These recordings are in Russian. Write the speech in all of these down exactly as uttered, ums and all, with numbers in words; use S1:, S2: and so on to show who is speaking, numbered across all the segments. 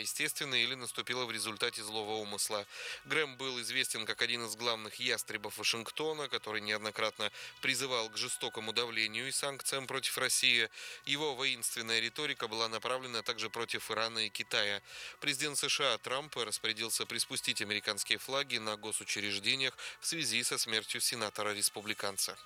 S1: естественна или наступила в результате злого умысла. Грэм был известен как один из главных ястребов Вашингтона, который неоднократно призывал к жестокому давлению и санкциям против России. Его воинственная риторика была направлена также против Ирана и Китая. Президент США Трамп распорядился приспустить американские флаги на госучреждениях в связи со смертью сенатора-республиканца.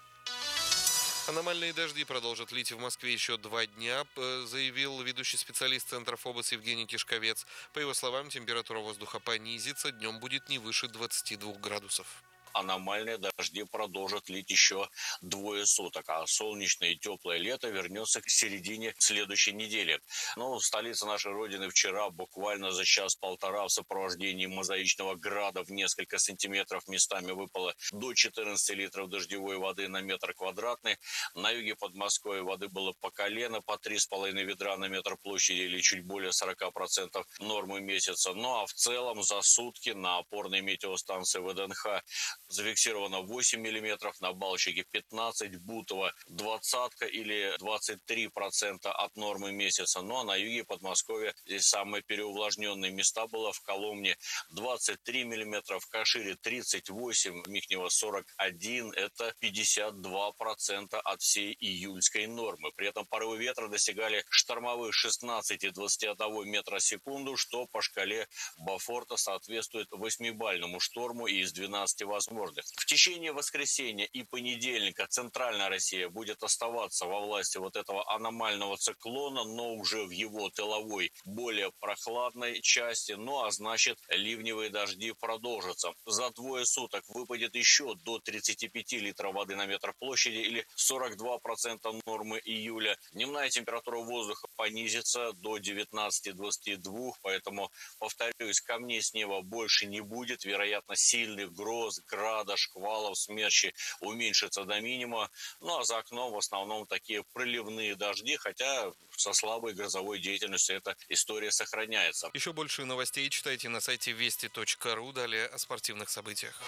S1: Аномальные дожди продолжат лить в Москве еще два дня, заявил ведущий специалист Центра ФОБОС Евгений Тишковец. По его словам, температура воздуха понизится, днем будет не выше двадцати двух градусов.
S2: Аномальные дожди продолжат лить еще двое суток, а солнечное и теплое лето вернется к середине следующей недели. Ну, в столице нашей Родины вчера буквально за час-полтора в сопровождении мозаичного града в несколько сантиметров местами выпало до четырнадцати литров дождевой воды на метр квадратный. На юге Подмосковья воды было по колено, по три с половиной ведра на метр площади или чуть более сорока процентов нормы месяца. Ну а в целом за сутки на опорной метеостанции ВДНХ зафиксировано восемь миллиметров, на Балчике пятнадцать, Бутово двадцатка или двадцать три процента от нормы месяца. Ну а на юге Подмосковья здесь самые переувлажненные места было в Коломне двадцать три миллиметра, в Кашире тридцать восемь, в Михнево сорок один, это пятьдесят два процента от всей июльской нормы. При этом порывы ветра достигали штормовых шестнадцати двадцати одного метра в секунду, что по шкале Бафорта соответствует восьмибалльному шторму из двенадцати возможных. В течение воскресенья и понедельника центральная Россия будет оставаться во власти вот этого аномального циклона, но уже в его тыловой, более прохладной части. Ну а значит, ливневые дожди продолжатся. За двое суток выпадет еще до тридцати пяти литров воды на метр площади или сорок два процента нормы июля. Дневная температура воздуха понизится до девятнадцати двадцати двух, поэтому, повторюсь, камней с неба больше не будет. Вероятно, сильных гроз, града, шквалов, смерчи уменьшится до минимума. Ну а за окном в основном такие проливные дожди, хотя со слабой грозовой деятельностью эта история сохраняется.
S1: Еще больше новостей читайте на сайте вести точка ру. Далее о спортивных событиях.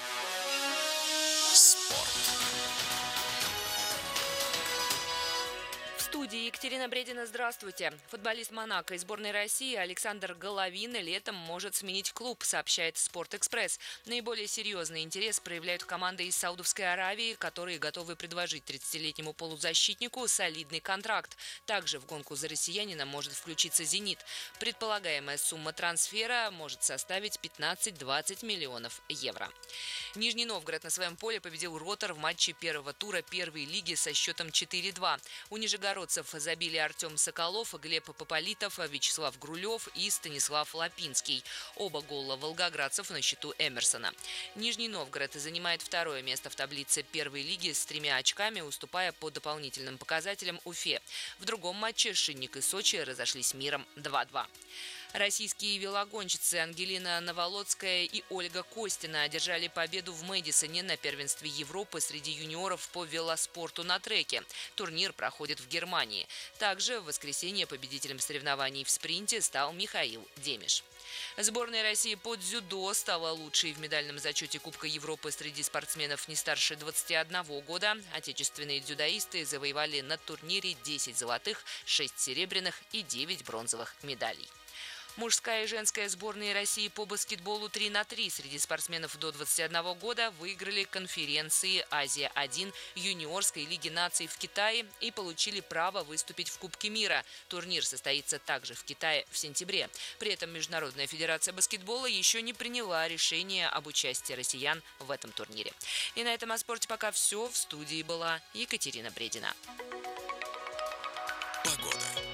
S3: Спорт. В студии Екатерина Бредина, здравствуйте. Футболист Монако и сборной России Александр Головин летом может сменить клуб, сообщает «Спортэкспресс». Наиболее серьезный интерес проявляют команды из Саудовской Аравии, которые готовы предложить тридцатилетнему полузащитнику солидный контракт. Также в гонку за россиянина может включиться «Зенит». Предполагаемая сумма трансфера может составить пятнадцать-двадцать миллионов евро. Нижний Новгород на своем поле победил «Ротор» в матче первого тура первой лиги со счетом четыре-два. У нижегородцев забили Артем Соколов, Глеб Пополитов, Вячеслав Грулев и Станислав Лапинский. Оба гола волгоградцев на счету Эмерсона. Нижний Новгород занимает второе место в таблице первой лиги с тремя очками, уступая по дополнительным показателям Уфе. В другом матче Шинник и Сочи разошлись миром два-два. Российские велогонщицы Ангелина Наволоцкая и Ольга Костина одержали победу в Мэдисоне на первенстве Европы среди юниоров по велоспорту на треке. Турнир проходит в Германии. Также в воскресенье победителем соревнований в спринте стал Михаил Демиш. Сборная России по дзюдо стала лучшей в медальном зачете Кубка Европы среди спортсменов не старше двадцати одного года. Отечественные дзюдоисты завоевали на турнире десять золотых, шесть серебряных и девять бронзовых медалей. Мужская и женская сборные России по баскетболу три на три среди спортсменов до двадцати одного года выиграли конференции «Азия-один» юниорской лиги наций в Китае и получили право выступить в Кубке мира. Турнир состоится также в Китае в сентябре. При этом Международная федерация баскетбола еще не приняла решение об участии россиян в этом турнире. И на этом о спорте пока все. В студии была Екатерина Бредина.
S1: Погода.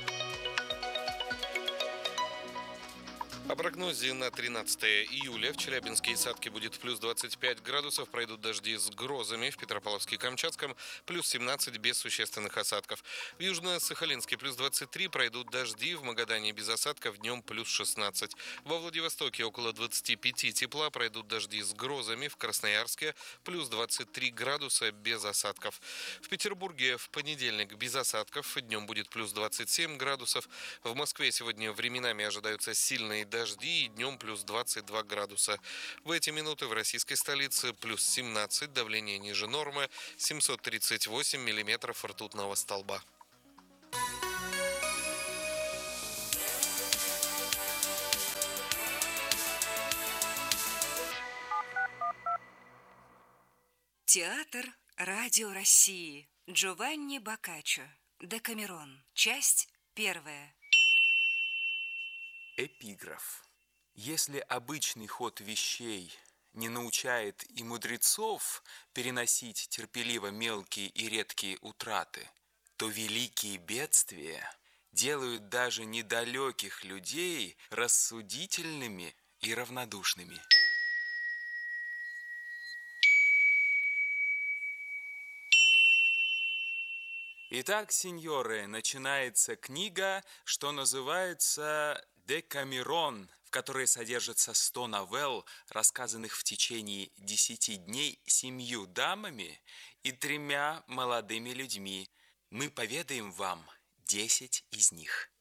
S1: О прогнозе на тринадцатое июля в Челябинске и Сатке будет плюс двадцать пять градусов, пройдут дожди с грозами, в Петропавловске и Камчатском плюс семнадцать без существенных осадков. В Южно-Сахалинске плюс двадцать три, пройдут дожди, в Магадане без осадков, днем плюс шестнадцать. Во Владивостоке около двадцати пяти тепла, пройдут дожди с грозами, в Красноярске плюс двадцать три градуса без осадков. В Петербурге в понедельник без осадков, днем будет плюс двадцать семь градусов. В Москве сегодня временами ожидаются сильные дожди. Дожди и днем плюс двадцать два градуса. В эти минуты в российской столице плюс семнадцать, давление ниже нормы, семьсот тридцать восемь миллиметров ртутного столба.
S4: Театр Радио России. Джованни Боккаччо. Декамерон. Часть первая.
S5: Эпиграф. Если обычный ход вещей не научает и мудрецов переносить терпеливо мелкие и редкие утраты, то великие бедствия делают даже недалеких людей рассудительными и равнодушными. Итак, сеньоры, начинается книга, что называется «Декамерон», в которой содержится сто новелл, рассказанных в течение десяти дней семью дамами и тремя молодыми людьми. Мы поведаем вам десять из них.